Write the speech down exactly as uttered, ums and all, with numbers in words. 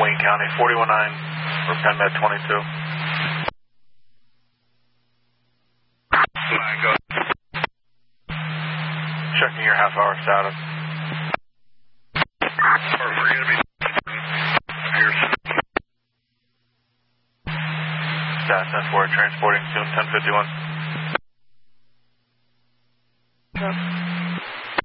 Wayne County, forty-one nine for PenMed twenty-two. Go. Checking your half hour status. We're going to be here soon. Status ten four, transporting soon, ten fifty-one. Yep.